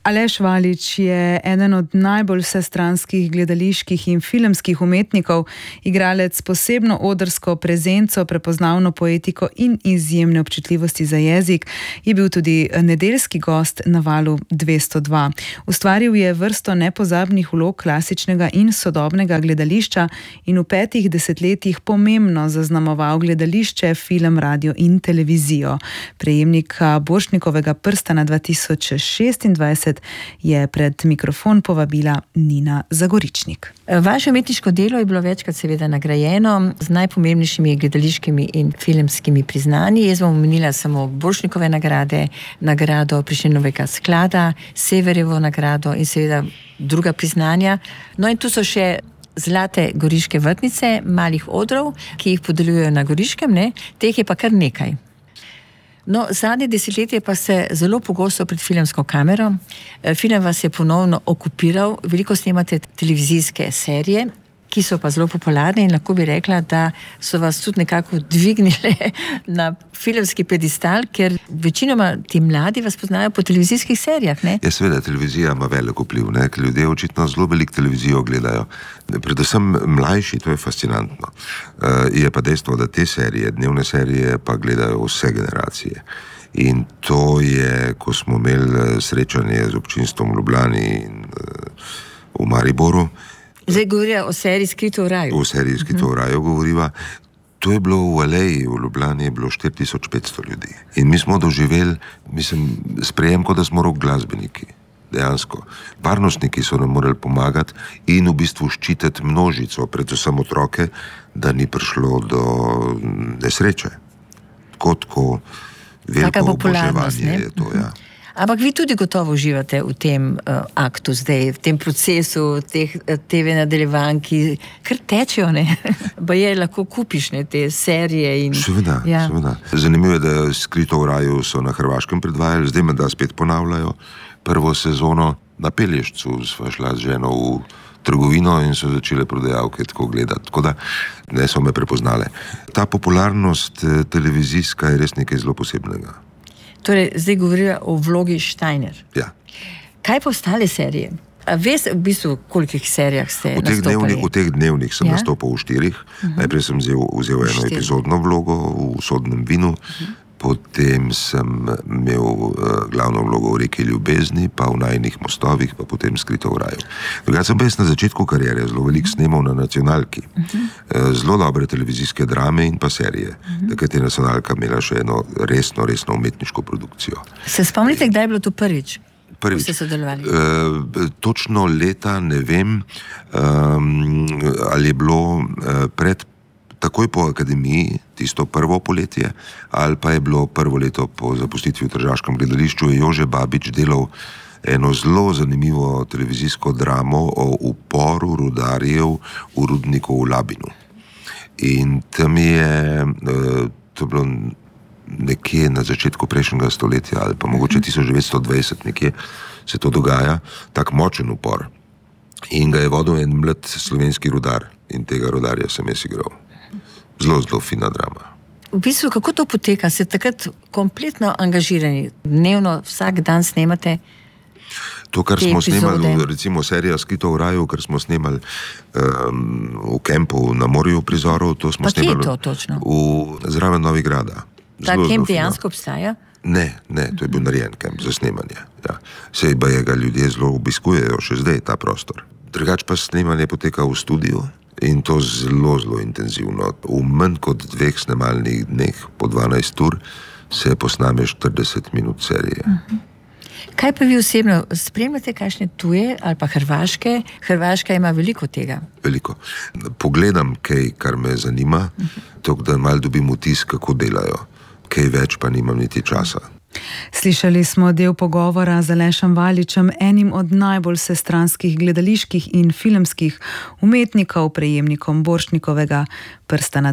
Aleš Valič je eden od najbolj vsestranskih gledaliških in filmskih umetnikov, igralec s posebno odrsko prezenco, prepoznavno poetiko in izjemne občutljivosti za jezik, je bil tudi nedeljski gost na Valu 202. Ustvaril je vrsto nepozabnih vlog klasičnega in sodobnega gledališča in v 5 desetletjih pomembno zaznamoval gledališče, film, radio in televizijo. Prejemnika Borštnikovega prstana 2026 je pred mikrofon povabila Nina Zagoričnik. Vaše umetniško delo je bilo večkrat seveda nagrajeno z najpomembnejšimi gledališkimi in filmskimi priznanji. Jaz bom omenila samo Borštnikove nagrade, nagrado Prešernovega sklada, Severjevo nagrado in seveda druga priznanja. No in tu so še zlate goriške vrtnice, malih odrov, ki jih podeljujejo na Goriškem, ne? Teh je pa kar nekaj. No, zadnje desetletje pa se zelo pogosto pred filmsko kamero. Film vas je ponovno okupiral, veliko snemate televizijske serije, ki so pa zelo popularne in lahko bi rekla, da so vas tudi nekako dvignile na filmski pedestal, ker večinoma ti mladi vas poznajo po televizijskih serijah, ne? Ja, seveda, televizija ima velik vpliv, ne? Ker ljudje očitno zelo veliko televizijo gledajo. Predvsem mlajši, to je fascinantno. Je pa dejstvo, da te serije, dnevne serije, pa gledajo vse generacije. In to je, ko smo imeli srečanje z občinstvom v Ljubljani in v Mariboru. Zdaj govorijo o seriji Skrito v raju. O seriji Skrito v raju govoriva. To je bilo v Aleji, v Ljubljani je bilo 4500 ljudi. In mi smo doživeli, sprejem, kot da smo rock glasbeniki. Dejansko. Varnostniki so nam morali pomagati in v bistvu ščititi množico, predvsem otroke, da ni prišlo do nesreče. Tako veliko oboževanje je to, ja. Ampak vi tudi gotovo uživate v tem aktu zdaj, v tem procesu teh TV nadaljevanj, ki kar tečejo, ne? Pa je lahko kupiš, ne, te serije in... Seveda, ja. Seveda. Zanimivo je, da Skrito v raju so na Hrvaškem predvajali, zdaj me da spet ponavljajo prvo sezono. Na Pelješcu sva šla z ženo v trgovino in so začele prodajalke tako gledati. Tako da ne so me prepoznale. Ta popularnost televizijska je res nekaj zelo posebnega. Torej, zdaj govorijo o vlogi Steiner. Ja. Kaj pa ostale serije? A veste v bistvu, kolikih serijah ste nastopali? V teh dnevnih sem nastopal v 4. Najprej sem vzel eno epizodno vlogo v Sodnem vinu, potem sem imel glavno vlogo v Reki ljubezni, pa v Najinih mostovih, pa potem Skrito v raju. Drugače sem pa jaz na začetku kariere zelo veliko snemal na nacionalki. Zelo dobre televizijske drame in pa serije. Takrat je nacionalka imela še eno resno umetniško produkcijo. Se spomnite, kdaj je bilo to prvič? Prvič. Ste sodelovali? Točno leta ne vem, ali je bilo takoj po akademiji, tisto prvo poletje, ali pa je bilo prvo leto po zapustitvi v Tržaškem gledališču, je Jože Babič delal eno zelo zanimivo televizijsko dramo o uporu rudarjev v rudniku v Labinu. In tam je, to bilo nekje na začetku prejšnjega stoletja, ali pa mogoče 1920 nekje se to dogaja, tak močen upor. In ga je vodil en mlad slovenski rudar in tega rudarja sem jaz igral. Zelo fina drama. V bistvu, kako to poteka? Ste takrat kompletno angažirani? Dnevno, vsak dan snemate to, kar smo snemali, recimo serija Skrito v raju, kar smo snemali v kempu na morju prizorov, to smo snemali. Pa kje je to točno? Zraven Novigrada. Ta kemp dejansko obstaja? Ne, to je bil narejen kemp za snemanje. Ja. Sej pa je ga ljudje zelo obiskujejo še zdaj ta prostor. Drugač pa snemanje poteka v studiu. In to zelo intenzivno. V manj kot 2 snemalnih dneh, po 12 ur, se posname 40 minut serije. Kaj pa vi osebno spremljate, kakšne tuje ali pa hrvaške? Hrvaška ima veliko tega. Veliko. Pogledam kaj, kar me zanima, tako da malo dobim vtis, kako delajo. Kaj več pa nimam niti časa. Slišali smo del pogovora z Alešem Valičem, enim od najbolj vsestranskih gledaliških in filmskih umetnikov, prejemnikom Borštnikovega prstana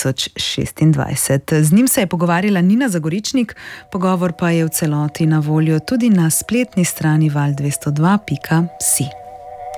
2026. Z njim se je pogovarjala Nina Zagoričnik, pogovor pa je v celoti na voljo tudi na spletni strani val202.si.